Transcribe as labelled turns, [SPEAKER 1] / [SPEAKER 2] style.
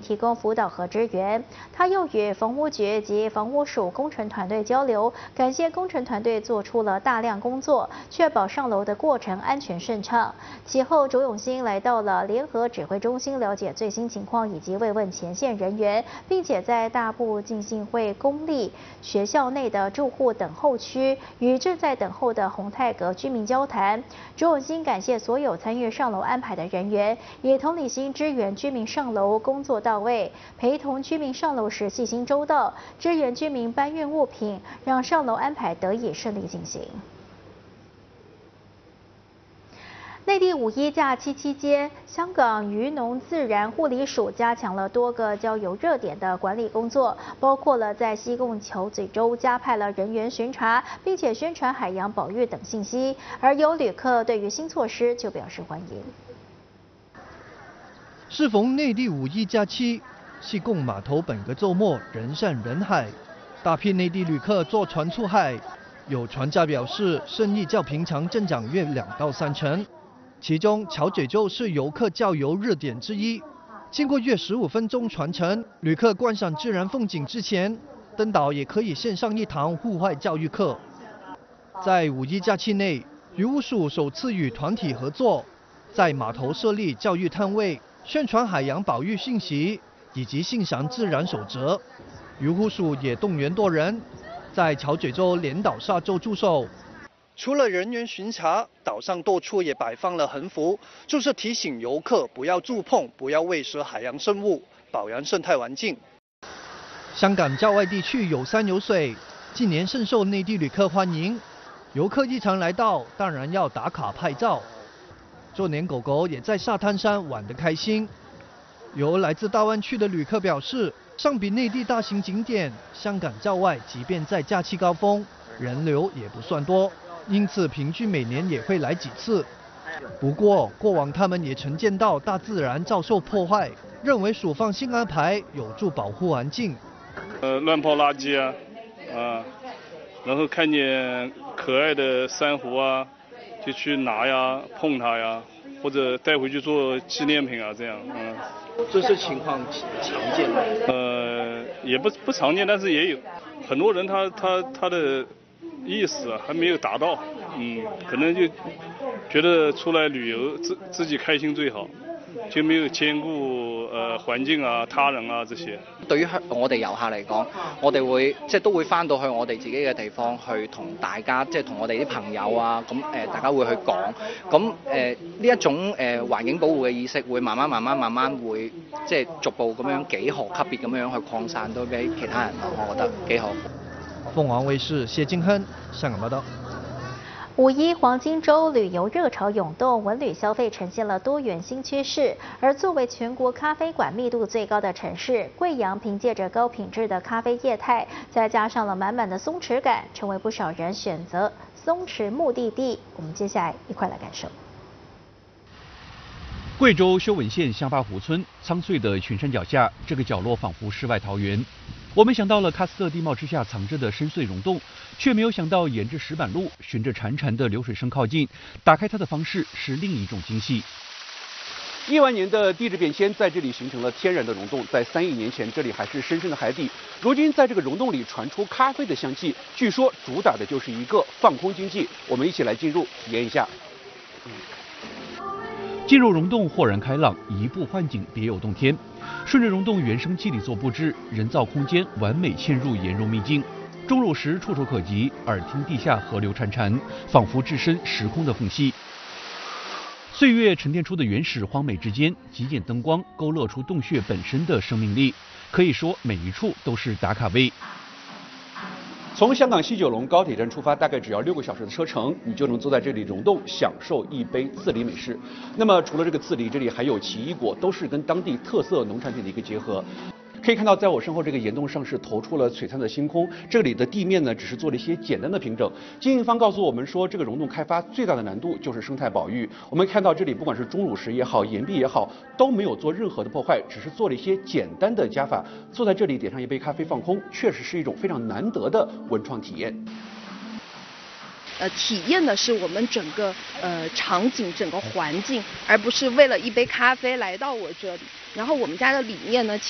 [SPEAKER 1] 提供辅导和支援。他又与房屋局及房屋署工程团队交流，感谢工程团队做出了大量工作，确保上楼的过程安全顺畅。其后，卓永兴来到了联合指挥中心了解最新情况以及慰问前线人员，并且在大埔浸信会公立学校内的住户等候区与正在等候的宏泰阁居民交谈。卓永兴感谢所有参与上楼安排的人员，也同理心支援居民上楼工作到位，陪同居民上楼时细心周到，支援居民搬运物品，让上楼安排得以顺利进行。内地5·1假期期间，香港渔农自然护理署加强了多个郊游热点的管理工作，包括了在西贡桥咀洲加派了人员巡查，并且宣传海洋保育等信息。而有旅客对于新措施就表示欢迎。
[SPEAKER 2] 适逢内地5·1假期，西贡码头本个周末人山人海，大批内地旅客坐船出海。有船家表示，生意较平常增长约2到3成。其中，桥咀洲是游客郊游热点之一。经过约15分钟船程，旅客观赏自然风景之前，登岛也可以线上一堂户外教育课。在5·1假期内，渔务署首次与团体合作，在码头设立教育摊位，宣传海洋保育信息以及欣赏自然守则。渔护署也动员多人，在桥咀洲连岛沙洲驻守。除了人员巡查，岛上多处也摆放了横幅，就是提醒游客不要触碰、不要喂食海洋生物，保养生态环境。香港郊外地区有山有水，近年深受内地旅客欢迎。游客一常来到，当然要打卡拍照。就连狗狗也在沙滩上玩得开心。有来自大湾区的旅客表示，相比内地大型景点，香港郊外即便在假期高峰，人流也不算多。因此，平均每年也会来几次。不过，过往他们也曾见到大自然遭受破坏，认为署方新安排有助保护环境。
[SPEAKER 3] 乱抛垃圾然后看见可爱的珊瑚就去拿呀、碰它呀，或者带回去做纪念品这样。
[SPEAKER 2] 这些情况常见吗？
[SPEAKER 3] 也不常见，但是也有很多人他的意识还没有达到，可能就觉得出来旅游自己开心最好，就没有兼顾環境他人這些。
[SPEAKER 4] 對於我哋遊客嚟講，我哋會都會翻到去我哋自己嘅地方去同大家同我哋啲朋友咁大家會去講，咁呢一種環境保護嘅意識會慢慢會逐步咁樣幾何級別咁樣去擴散到俾其他人咯，我覺得幾好。
[SPEAKER 2] 鳳凰衛視謝金亨香港報道。
[SPEAKER 1] 5·1黃金週旅遊熱潮湧動，文旅消費呈現了多元新趨勢。而作為全國咖啡館密度最高的城市，貴陽憑借着高品質的咖啡業態，再加上了滿滿的鬆弛感，成為不少人選擇鬆弛目的地。我們接下來一塊來感受。
[SPEAKER 5] 貴州修文縣香巴湖村蒼翠的群山腳下，這個角落仿佛世外桃源。我們想到了喀斯特地貌之下藏着的深邃溶洞，卻沒有想到沿着石板路，循着潺潺的流水聲靠近，打開它的方式是另一種驚喜。
[SPEAKER 6] 億萬年的地質變遷在這裡形成了天然的溶洞，在3億年前這裡還是深深的海底，如今在這個溶洞裡傳出咖啡的香氣，據說主打的就是一個放空經濟。我們一起來進入體驗一下。
[SPEAKER 5] 進入溶洞豁然開朗，移步換景別有洞天。順着溶洞原生基底做佈置，人造空間完美嵌入顏容秘境。鐘乳石觸手可及，耳聽地下河流潺潺，仿佛置身時空的縫隙。歲月沉澱出的原始荒美之間，極簡燈光勾勒出洞穴本身的生命力，可以說每一處都是打卡位。
[SPEAKER 6] 從香港西九龍高鐵站出發，大概只要6個小時的車程，你就能坐在這裡溶洞享受一杯自理美式。那麼除了這個自理，這裡還有奇異果，都是跟當地特色農產品的一個結合。可以看到，在我身後這個岩洞上是投出了璀璨的星空。這裡的地面呢，只是做了一些簡單的平整。經營方告訴我們說，這個溶洞開發最大的難度就是生態保育。我們看到這裡不管是鐘乳石也好，岩壁也好，都沒有做任何的破壞，只是做了一些簡單的加法。坐在這裡點上一杯咖啡放空，確實是一種非常難得的文創體驗。
[SPEAKER 7] 體驗的是我們整個場景、整個環境，而不是為了一杯咖啡來到我這裡。然後我們家的理念呢，